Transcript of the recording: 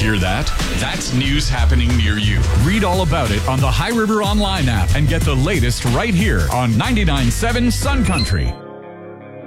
Hear that? That's news happening near you. Read all about it on the High River Online app and get the latest right here on 99.7 Sun Country.